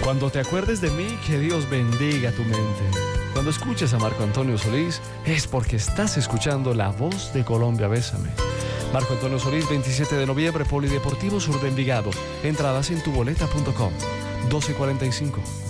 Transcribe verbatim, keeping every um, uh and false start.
Cuando te acuerdes de mí, que Dios bendiga tu mente. Cuando escuches a Marco Antonio Solís, es porque estás escuchando La Voz de Colombia. Bésame. Marco Antonio Solís, veintisiete de noviembre, Polideportivo Sur de Envigado. Entradas en tuboleta punto com. doce cuarenta y cinco.